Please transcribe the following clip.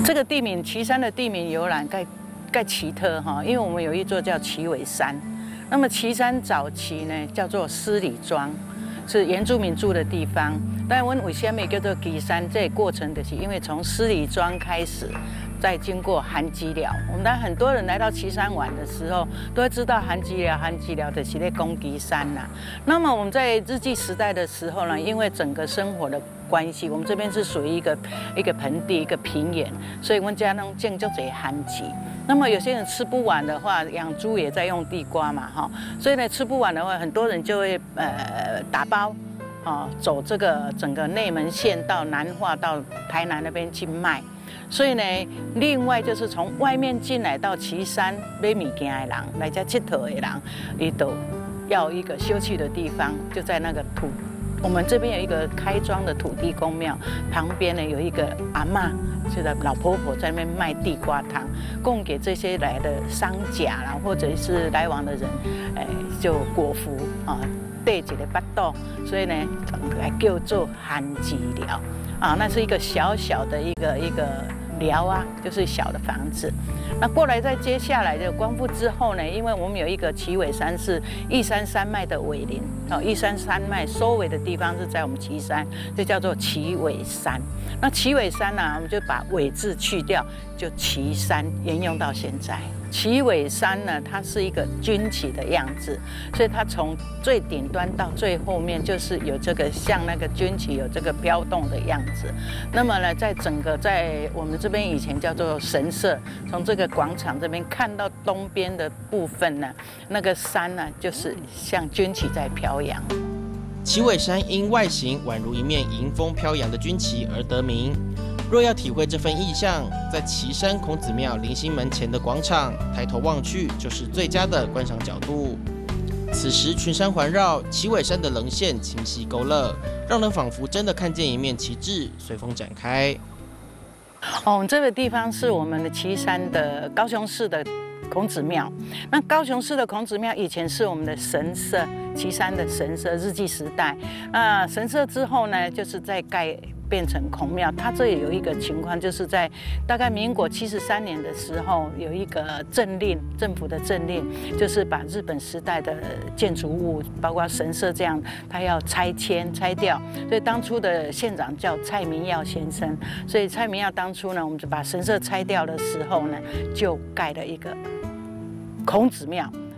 这个地名旗山的地名由来盖奇特哈，因为我们有一座叫旗尾山。那么旗山早期呢叫做狮里庄，是原住民住的地方。但我们为什么叫做旗山？这个过程就是因为从狮里庄开始，再经过寒吉寮。我们当然很多人来到旗山玩的时候，都会知道寒吉寮就是在攻旗山呐。那么我们在日据时代的时候呢，因为整个生活的关系，我们这边是属于一个盆地，一个平原，所以我们家能建就这寒吉。那么有些人吃不完的话，养猪也在用地瓜嘛，哈，所以呢吃不完的话，很多人就会打包，走这个整个内门线到南化到台南那边去卖。所以呢，另外就是从外面进来到旗山买物件的人，来这佚佗的人，伊都要一个休憩的地方，就在那个我们这边有一个开庄的土地公庙，旁边呢有一个阿嬷，就是老婆婆在那边卖地瓜汤，供给这些来的商家啦，或者是来往的人，就果腹啊，对一个巴肚，所以呢，来叫做寒吉寮啊，那是一个小小的一个寮啊，就是小的房子。那过来再接下来的光复之后呢，因为我们有一个旗尾山是义山山脉的尾林，义山山脉收尾的地方是在我们旗山，就叫做旗尾山。那旗尾山呢，我们就把尾字去掉，就旗山，沿用到现在。旗尾山呢，它是一个军旗的样子，所以它从最顶端到最后面，就是有这个像那个军旗有这个飘动的样子。那么呢，在我们这边以前叫做神社，从这个广场这边看到东边的部分呢，那个山呢，就是像军旗在飘扬。 旗尾山因外形宛如一面迎风飘扬的军旗而得名。若要体会这份意象，在旗山孔子庙迎新门前的广场，抬头望去就是最佳的观赏角度。此时群山环绕，旗尾山的棱线清晰勾勒，让人仿佛真的看见一面旗帜随风展开。 这个地方是我们的旗山的高雄市的孔子庙。那高雄市的孔子庙以前是我们的神社，旗山的神社，日据时代。那神社之后呢，就是在变成孔庙。它这里有一个情况，就是在大概民国73年的时候，有一个政府的政令，就是把日本时代的建筑物，包括神社这样，它要拆掉。所以当初的县长叫蔡明耀先生，所以蔡明耀当初呢，我们就把神社拆掉的时候呢，就盖了一个孔子庙。